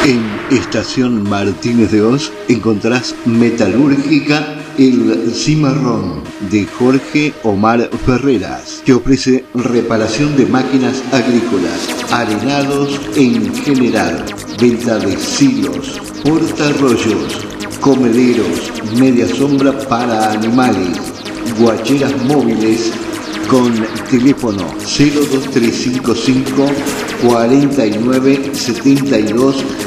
En Estación Martínez de Hoz encontrás Metalúrgica El Cimarrón de Jorge Omar Ferreras, que ofrece reparación de máquinas agrícolas, arenados en general, venta de silos, portarrollos, comederos, media sombra para animales, guacheras móviles, con teléfono 02355 49 72